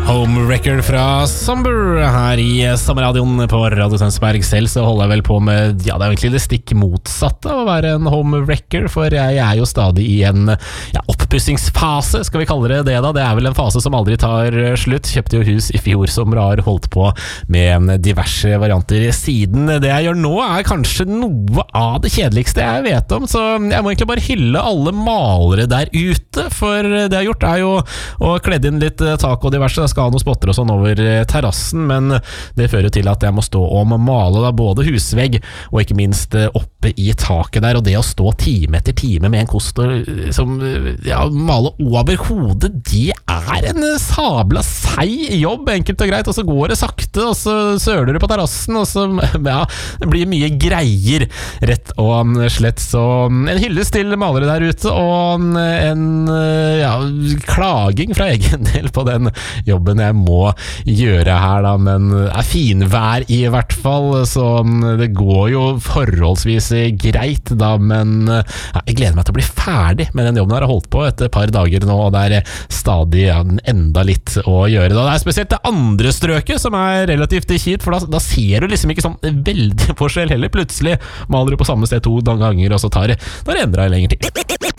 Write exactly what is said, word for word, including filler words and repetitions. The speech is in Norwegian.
Homewrecker fra Somber her i Sommerradioen på Radio Tønsberg. Selv så holder jeg vel på med, ja, det er egentlig det stikk motsatte av å være en homewrecker, for jeg er jo stadig i en ja, oppussingsfase, skal vi kalle det det da. Det er vel en fase som aldri tar slutt. Kjøpte jo hus i fjor sommer og har holdt på med diverse varianter siden. Det jeg gjør nå er kanskje noe av det kjedeligste jeg vet om, så jeg må egentlig bare hylle alle malere der ute, for det jeg har gjort er jo å kledd inn litt tak og diverse. Jeg skal ha noen spotter og sånn over terrassen, men det fører til at jeg må stå og male da, både husvegg og ikke minst oppe i taket der, og det å stå time etter time med en kost som ja, male over hodet, det er en sabla seig jobb, enkelt og greit, og så går det sakte, og så søler du på terrassen, og så ja, det blir mye greier, rett og slett. Så en hyllest til malere der ute, og en ja, klaging fra egen del på den jobben jeg må gjøre her da, men det er finvær i hvert fall, så det går jo forholdsvis greit da, men ja, jeg gleder meg til å bli ferdig med den jobben jeg har holdt på et par dager nå, og det er stadig ja, enda litt å gjøre da. Det er spesielt det andre strøket som er relativt kjipt, for da, da ser du liksom ikke sånn veldig forskjell heller. Plutselig maler du på samme sted to ganger, og så tar det, da endrer jeg lenger tid.